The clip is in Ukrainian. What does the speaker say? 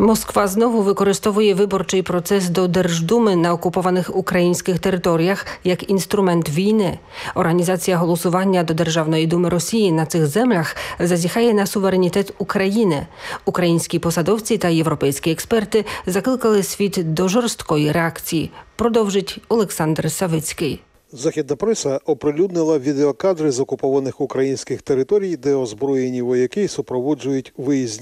Москва знову використовує виборчий процес до Держдуми на окупованих українських територіях як інструмент війни. Організація голосування до Державної думи Росії на цих землях зазіхає на суверенітет України. Українські посадовці та європейські експерти закликали світ до жорсткої реакції. Продовжить Олександр Савицький. Західна преса оприлюднила відеокадри з окупованих українських територій, де озброєні вояки супроводжують виїзні